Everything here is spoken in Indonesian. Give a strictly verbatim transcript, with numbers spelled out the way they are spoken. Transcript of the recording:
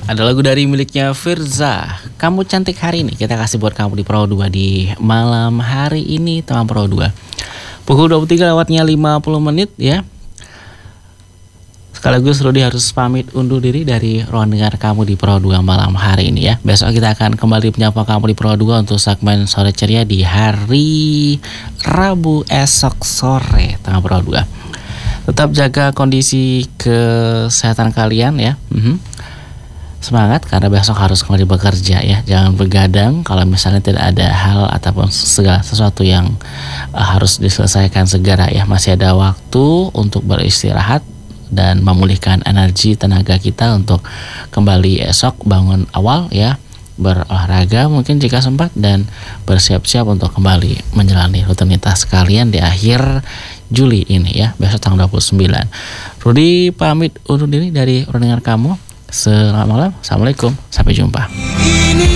Ada lagu dari miliknya Firza, Kamu Cantik Hari Ini. Kita kasih buat kamu di Pro dua di malam hari ini, teman Pro dua. Pukul dua puluh tiga lewatnya lima puluh menit ya. Sekaligus Rudi harus pamit undur diri dari ruang dengar kamu di Pro dua malam hari ini ya. Besok kita akan kembali menyapa kamu di Pro dua untuk segmen Sore Ceria di hari Rabu esok sore, tengah Pro dua. Tetap jaga kondisi kesehatan kalian ya. Mm-hmm. Semangat karena besok harus kembali bekerja ya. Jangan begadang kalau misalnya tidak ada hal ataupun segala sesuatu yang uh, harus diselesaikan segera ya. Masih ada waktu untuk beristirahat dan memulihkan energi tenaga kita untuk kembali esok bangun awal ya, berolahraga mungkin jika sempat, dan bersiap-siap untuk kembali menjalani rutinitas kalian di akhir Juli ini ya, besok tanggal dua puluh sembilan. Rudi pamit undur diri dari ruang dengar kamu. Selamat malam, assalamualaikum, sampai jumpa.